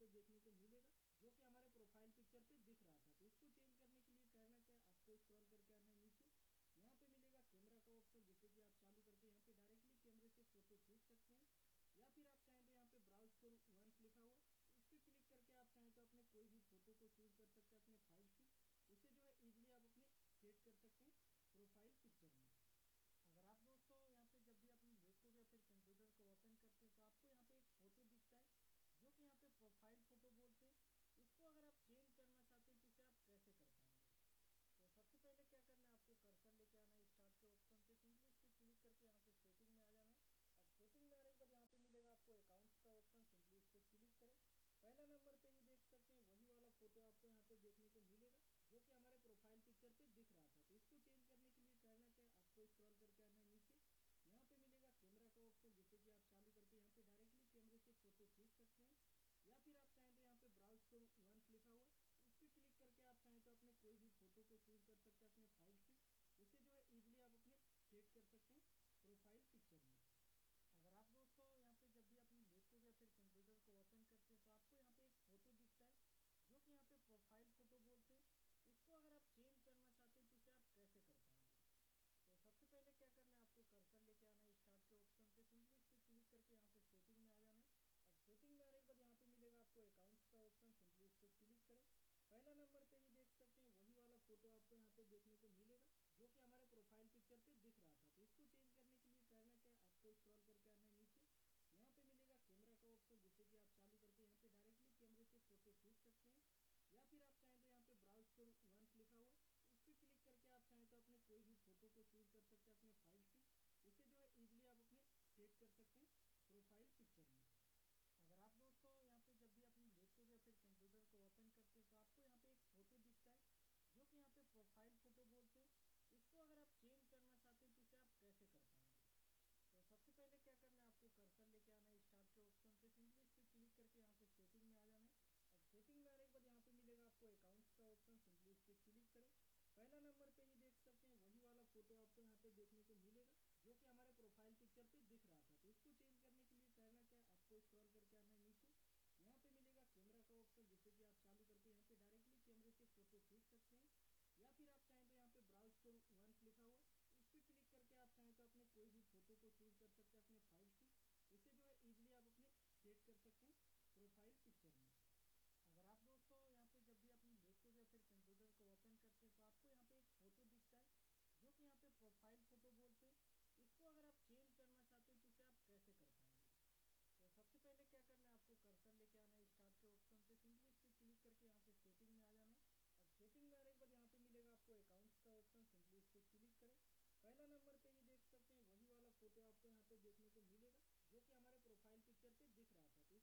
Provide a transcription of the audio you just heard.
पे देखने को मिलेगा, जो कि हमारे प्रोफाइल पिक्चर पे दिख रहा था। तो इसको चेंज करने के लिए करना क्या है, आपको स्क्रॉल करके आना है नीचे, यहाँ पे मिलेगा कैमरा का ऑप्शन, जिससे कि आप चालू करके यहाँ पे डायरेक्टली कैमरे से फोटो खींच सकते हैं। या फिर आप चाहें तो यहाँ पे ब्राउज फॉर वंस लिखा हुआ, इस पर क्लिक करके आप चाहें तो अपने कोई भी फोटो को चूज कर सकते हैं अपने फाइल से, उसे जो है इजीली आप अपने सेट कर सकते हैं प्रोफाइल पिक्चर में। अगर आप दोस्तों यहाँ पे जब भी अपनी लैपटॉप या फिर कंप्यूटर को ओपन करते हैं तो आपको यहाँ पे एक फोटो दिखता है, जो कि यहाँ पे प्रोफाइल फोटो बोलते हैं। इसको अगर आप चेंज करना चाहते हैं तो इसे आप कैसे कर पाएंगे। तो सबसे पहले क्या करना है, आपको कर्सर लेके आना है स्टार्ट के ऑप्शन पे, सिंपली इस पर क्लिक करके यहाँ पे सेटिंग में आ जाना है। अब सेटिंग में आने के बाद यहाँ पे मिलेगा आपको अकाउंट्स का ऑप्शन, सिंपली इस पर क्लिक करें। पहला नंबर पे ही देख सकते हैं वही वाला फोटो आपको यहाँ पे देखने को मिलेगा, जो कि हमारे प्रोफाइल पिक्चर पे दिख रहा था। तो इसको चेंज करने के लिए करना क्या है, आपको स्क्रॉल करके आना है नीचे, यहाँ पे मिलेगा कैमरा का ऑप्शन, जिससे कि आप चालू करके यहाँ पे डायरेक्टली कैमरे से फोटो खींच सकते हैं। या फिर आप चाहें तो यहाँ पे ब्राउज फॉर वंस लिखा हुआ, इस पर क्लिक करके आप चाहें तो अपने कोई भी फोटो को चूज कर सकते हैं अपने फाइल से, उसे जो है इजीली आप अपने सेट कर सकते हैं प्रोफाइल पिक्चर में। अगर आप दोस्तों यहाँ पे जब भी अपनी लैपटॉप या फिर कंप्यूटर को ओपन करते हैं तो आपको यहाँ पे एक फोटो दिखता है, जो कि यहाँ पे प्रोफाइल फोटो बोलते हैं। इसको अगर आप चेंज करना चाहते हैं तो इसे आप कैसे कर पाएंगे। तो सबसे पहले क्या करना है, आपको कर्सर लेके आना है स्टार्ट के ऑप्शन पे, सिंपली इस पर क्लिक करके यहाँ पे सेटिंग में आ जाना है। अब सेटिंग में आने के बाद यहाँ पे मिलेगा आपको अकाउंट्स का ऑप्शन, सिंपली इस पर क्लिक करें। पहला नंबर पे ही देख सकते हैं वही वाला फोटो आपको यहाँ पे देखने को मिलेगा, जो कि हमारे प्रोफाइल पिक्चर पे दिख रहा था। तो इसको चेंज करने के लिए करना क्या है, आपको स्क्रॉल करके आना है नीचे, यहाँ पे मिलेगा कैमरा का ऑप्शन, जिससे कि आप चालू करके यहाँ पे डायरेक्टली कैमरे से फोटो खींच सकते हैं। या फिर आप चाहें तो यहाँ पे ब्राउज फॉर वंस लिखा हुआ, इस पर क्लिक करके आप चाहें तो अपने कोई भी फोटो को चूज कर सकते हैं अपने फाइल से, उसे जो है इजीली आप अपने सेट कर सकते हैं प्रोफाइल पिक्चर में। अगर आप दोस्तों यहाँ पे जब भी अपनी लैपटॉप या फिर कंप्यूटर को ओपन करते हैं तो आपको यहाँ पे एक फोटो दिखता है, जो कि यहाँ पे प्रोफाइल फोटो बोलते हैं। इसको अगर आप चेंज करना चाहते हैं तो इसे आप कैसे कर पाएंगे। तो सबसे पहले क्या करना है, आपको कर्सर लेके आना है स्टार्ट के ऑप्शन पे, सिंपली इस पर क्लिक करके यहाँ पे सेटिंग में आ जाना है। अब सेटिंग में आने के बाद यहाँ पे मिलेगा आपको अकाउंट्स का ऑप्शन, सिंपली इस पर क्लिक करें। पहला नंबर पे ही देख सकते हैं वही वाला फोटो आपको यहाँ पे देखने को मिलेगा, जो कि हमारे प्रोफाइल पिक्चर पे दिख रहा था। तो इसको चेंज करने के लिए करना क्या है, आपको स्क्रॉल करके आना है नीचे, यहाँ पे मिलेगा कैमरा का ऑप्शन, जिससे कि आप चालू करके यहाँ पे डायरेक्टली कैमरे से फोटो खींच सकते हैं। या फिर आप चाहें तो यहाँ पे ब्राउज फॉर वंस लिखा हुआ, इस पर क्लिक करके आप चाहें तो अपने कोई भी फोटो को चूज कर सकते हैं अपने फाइल से, उसे जो है इजीली आप अपने सेट कर सकते हैं प्रोफाइल पिक्चर में। अगर आप दोस्तों यहाँ पे जब भी अपनी लैपटॉप या फिर कंप्यूटर को ओपन करते हैं तो आपको यहाँ पे एक फोटो दिखता है, जो कि यहाँ पे प्रोफाइल फोटो बोलते हैं। इसको अगर आप चेंज करना चाहते हैं तो इसे आप कैसे कर पाएंगे। तो सबसे पहले क्या करना है, आपको कर्सर लेके आना है स्टार्ट के ऑप्शन पे, सिंपली इस पर क्लिक करके यहाँ पे सेटिंग में आ जाना है। अब सेटिंग में आने के बाद यहाँ पे मिलेगा आपको अकाउंट्स का ऑप्शन, सिंपली इस पर क्लिक करें। पहला नंबर पे ही देख सकते हैं वही वाला फोटो आपको यहाँ पे देखने को मिलेगा, जो कि हमारे प्रोफाइल पिक्चर पे दिख रहा था। तो